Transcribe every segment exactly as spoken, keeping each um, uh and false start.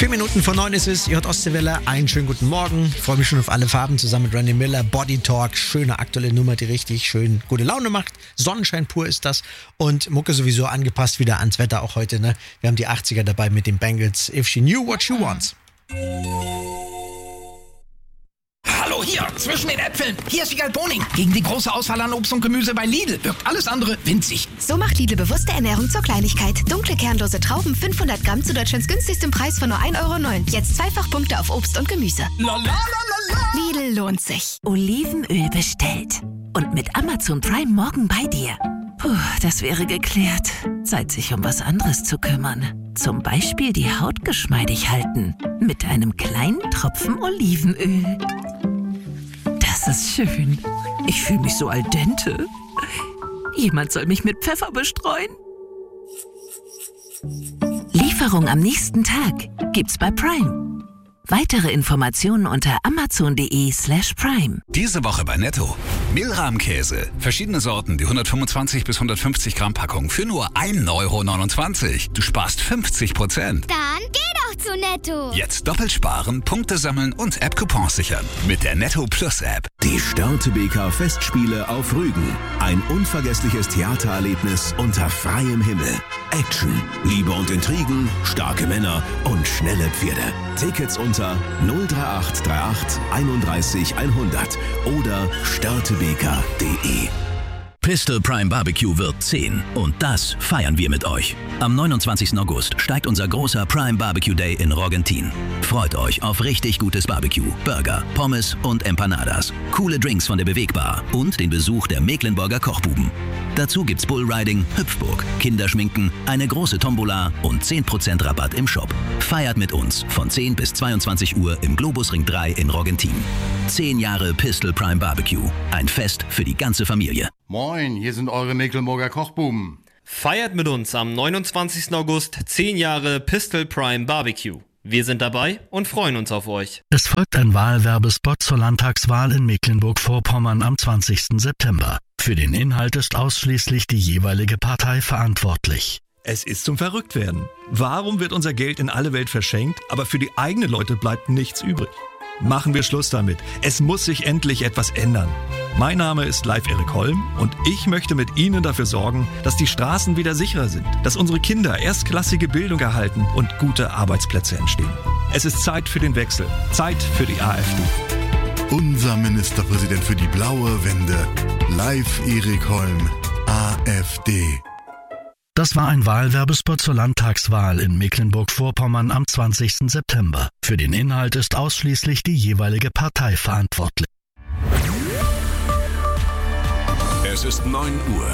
Vier Minuten vor neun ist es, ihr hört Ostseewelle, einen schönen guten Morgen. Ich freue mich schon auf alle Farben zusammen mit Randy Miller, Body Talk, schöne aktuelle Nummer, die richtig schön gute Laune macht. Sonnenschein pur ist das und Mucke sowieso angepasst wieder ans Wetter auch heute. Ne? Wir haben die achtziger dabei mit den Bangles, If She Knew What She Wants. Hallo, hier, zwischen den Äpfeln. Hier ist Wiegald Boning. Gegen die große Auswahl an Obst und Gemüse bei Lidl wirkt alles andere winzig. So macht Lidl bewusste Ernährung zur Kleinigkeit. Dunkle kernlose Trauben fünfhundert Gramm zu Deutschlands günstigstem Preis von nur ein Euro neun. Jetzt zweifach Punkte auf Obst und Gemüse. La, la, la, la, la. Lidl lohnt sich. Olivenöl bestellt. Und mit Amazon Prime morgen bei dir. Puh, das wäre geklärt. Zeit, sich um was anderes zu kümmern. Zum Beispiel die Haut geschmeidig halten. Mit einem kleinen Tropfen Olivenöl. Das ist schön. Ich fühle mich so al dente. Jemand soll mich mit Pfeffer bestreuen. Lieferung am nächsten Tag gibt's bei Prime. Weitere Informationen unter amazon.de slash prime. Diese Woche bei Netto. Milrahmkäse. Verschiedene Sorten, die hundertfünfundzwanzig bis hundertfünfzig Gramm Packung für nur ein Euro neunundzwanzig. Du sparst fünfzig Prozent. Dann geh doch zu Netto. Jetzt doppelt sparen, Punkte sammeln und App-Coupons sichern. Mit der Netto Plus App. Die Störtebeker Festspiele auf Rügen. Ein unvergessliches Theatererlebnis unter freiem Himmel. Action, Liebe und Intrigen, starke Männer und schnelle Pferde. Tickets unter null drei acht drei acht einunddreißig hundert oder störtebeker punkt de. Pistol Prime Barbecue wird zehn und das feiern wir mit euch. Am neunundzwanzigsten August steigt unser großer Prime Barbecue Day in Rogentin. Freut euch auf richtig gutes Barbecue, Burger, Pommes und Empanadas, coole Drinks von der Bewegbar und den Besuch der Mecklenburger Kochbuben. Dazu gibt's Bullriding, Hüpfburg, Kinderschminken, eine große Tombola und zehn Prozent Rabatt im Shop. Feiert mit uns von zehn bis zweiundzwanzig Uhr im Globusring drei in Rogentin. Zehn Jahre Pistol Prime Barbecue. Ein Fest für die ganze Familie. Moin, hier sind eure Mecklenburger Kochbuben. Feiert mit uns am neunundzwanzigsten August zehn Jahre Pistol Prime Barbecue. Wir sind dabei und freuen uns auf euch. Es folgt ein Wahlwerbespot zur Landtagswahl in Mecklenburg-Vorpommern am zwanzigsten September. Für den Inhalt ist ausschließlich die jeweilige Partei verantwortlich. Es ist zum Verrücktwerden. Warum wird unser Geld in alle Welt verschenkt, aber für die eigenen Leute bleibt nichts übrig? Machen wir Schluss damit. Es muss sich endlich etwas ändern. Mein Name ist Leif Erik Holm und ich möchte mit Ihnen dafür sorgen, dass die Straßen wieder sicherer sind, dass unsere Kinder erstklassige Bildung erhalten und gute Arbeitsplätze entstehen. Es ist Zeit für den Wechsel. Zeit für die AfD. Unser Ministerpräsident für die blaue Wende, Leif Erik Holm, AfD. Das war ein Wahlwerbespot zur Landtagswahl in Mecklenburg-Vorpommern am zwanzigsten September. Für den Inhalt ist ausschließlich die jeweilige Partei verantwortlich. Es ist neun Uhr.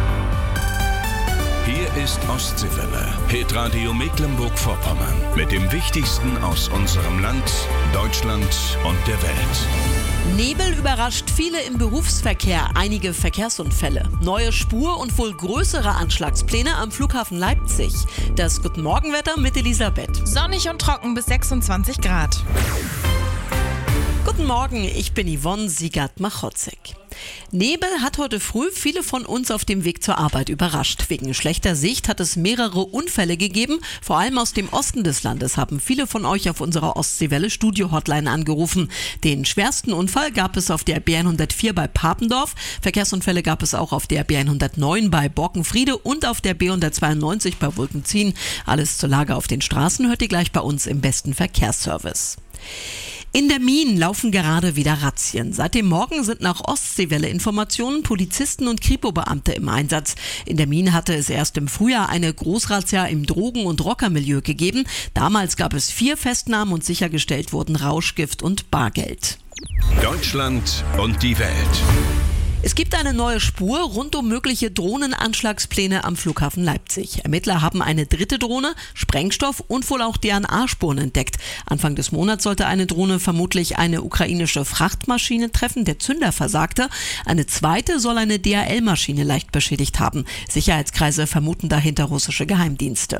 Hier ist Ostseewelle, Hitradio Mecklenburg-Vorpommern. Mit dem Wichtigsten aus unserem Land, Deutschland und der Welt. Nebel überrascht viele im Berufsverkehr, einige Verkehrsunfälle. Neue Spur und wohl größere Anschlagspläne am Flughafen Leipzig. Das Guten Morgenwetter mit Elisabeth. Sonnig und trocken bis sechsundzwanzig Grad. Guten Morgen, ich bin Yvonne Siegert-Machotzek. Nebel hat heute früh viele von uns auf dem Weg zur Arbeit überrascht. Wegen schlechter Sicht hat es mehrere Unfälle gegeben. Vor allem aus dem Osten des Landes haben viele von euch auf unserer Ostseewelle Studio-Hotline angerufen. Den schwersten Unfall gab es auf der B hundertvier bei Papendorf. Verkehrsunfälle gab es auch auf der B hundertneun bei Borkenfriede und auf der B hundertzweiundneunzig bei Wulkenzien. Alles zur Lage auf den Straßen hört ihr gleich bei uns im besten Verkehrsservice. In der Mien laufen gerade wieder Razzien. Seit dem Morgen sind nach Ostseewelle-Informationen Polizisten und Kripo-Beamte im Einsatz. In der Mien hatte es erst im Frühjahr eine Großrazzia im Drogen- und Rockermilieu gegeben. Damals gab es vier Festnahmen und sichergestellt wurden Rauschgift und Bargeld. Deutschland und die Welt. Es gibt eine neue Spur rund um mögliche Drohnenanschlagspläne am Flughafen Leipzig. Ermittler haben eine dritte Drohne, Sprengstoff und wohl auch D N A-Spuren entdeckt. Anfang des Monats sollte eine Drohne vermutlich eine ukrainische Frachtmaschine treffen, der Zünder versagte. Eine zweite soll eine D H L-Maschine leicht beschädigt haben. Sicherheitskreise vermuten dahinter russische Geheimdienste.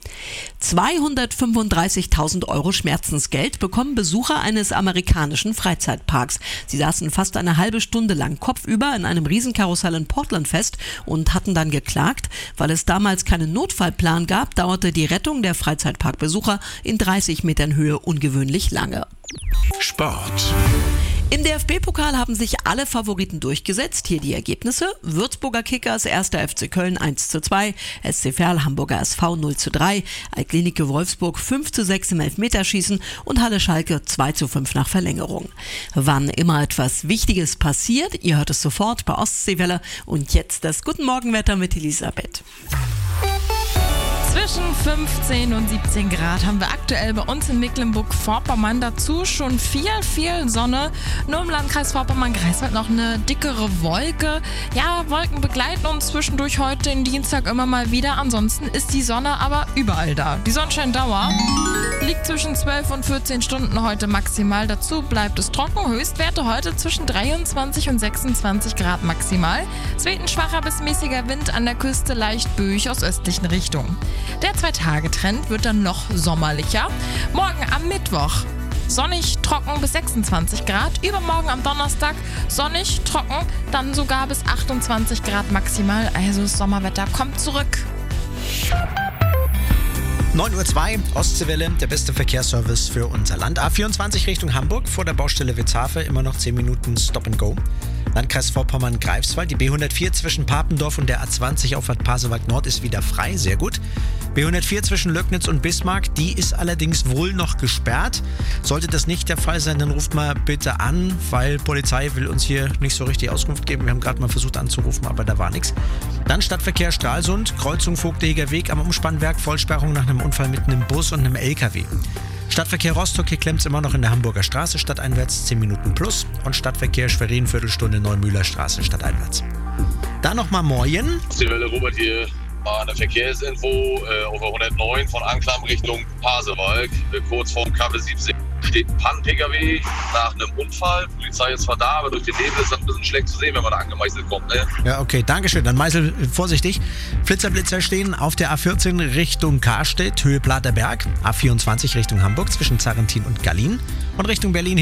zweihundertfünfunddreißigtausend Euro Schmerzensgeld bekommen Besucher eines amerikanischen Freizeitparks. Sie saßen fast eine halbe Stunde lang kopfüber in einem Riesenkarussell in Portland fest und hatten dann geklagt. Weil es damals keinen Notfallplan gab, dauerte die Rettung der Freizeitparkbesucher in dreißig Metern Höhe ungewöhnlich lange. Sport. Im D F B-Pokal haben sich alle Favoriten durchgesetzt. Hier die Ergebnisse. Würzburger Kickers, erster F C Köln eins zu zwei, S C Verl, Hamburger S V null zu drei, Altklinike Wolfsburg fünf zu sechs im Elfmeterschießen und Halle Schalke zwei zu fünf nach Verlängerung. Wann immer etwas Wichtiges passiert, ihr hört es sofort bei Ostseewelle. Und jetzt das Guten Morgenwetter mit Elisabeth. Zwischen fünfzehn und siebzehn Grad haben wir aktuell bei uns in Mecklenburg-Vorpommern. Dazu schon viel, viel Sonne. Nur im Landkreis Vorpommern-Greifswald noch eine dickere Wolke. Ja, Wolken begleiten uns zwischendurch heute den Dienstag immer mal wieder. Ansonsten ist die Sonne aber überall da. Die Sonnenscheindauer liegt zwischen zwölf und vierzehn Stunden heute maximal. Dazu bleibt es trocken. Höchstwerte heute zwischen dreiundzwanzig und sechsundzwanzig Grad maximal. Es weht ein schwacher bis mäßiger Wind an der Küste, leicht böig aus östlichen Richtungen. Der Zwei-Tage-Trend wird dann noch sommerlicher. Morgen am Mittwoch sonnig, trocken bis sechsundzwanzig Grad. Übermorgen am Donnerstag sonnig, trocken, dann sogar bis achtundzwanzig Grad maximal. Also das Sommerwetter kommt zurück. neun Uhr zwei, Ostseewelle, der beste Verkehrsservice für unser Land. A vierundzwanzig Richtung Hamburg, vor der Baustelle Witzhafe, immer noch zehn Minuten Stop and Go. Landkreis Vorpommern-Greifswald, die B hundertvier zwischen Papendorf und der A zwanzig Auffahrt Pasewalk Nord ist wieder frei, sehr gut. B hundertvier zwischen Löcknitz und Bismarck, die ist allerdings wohl noch gesperrt. Sollte das nicht der Fall sein, dann ruft mal bitte an, weil Polizei will uns hier nicht so richtig Auskunft geben. Wir haben gerade mal versucht anzurufen, aber da war nichts. Dann Stadtverkehr Stralsund, Kreuzung Vogtehiger Weg am Umspannwerk, Vollsperrung nach einem Unfall mit einem Bus und einem L K W. Stadtverkehr Rostock, hier klemmt es immer noch in der Hamburger Straße, stadteinwärts zehn Minuten plus. Und Stadtverkehr Schwerin, Viertelstunde Neumühler Straße, stadteinwärts. Dann nochmal Moin. Die Welle Robert hier, mal eine Verkehrsinfo äh, auf hundertneun von Anklam Richtung Pasewalk. Äh, kurz vorm K W siebzehn steht ein Pan-P K W nach einem Unfall. Die Polizei ist zwar da, aber durch den Nebel ist das ein bisschen schlecht zu sehen, wenn man da angemeißelt kommt. Ne? Ja, okay, Dankeschön. Dann Meißel, vorsichtig. Flitzer-Blitzer stehen auf der A vierzehn Richtung Karstedt, Höhe Platerberg. A vierundzwanzig Richtung Hamburg zwischen Zarrentin und Gallien. Und Richtung Berlin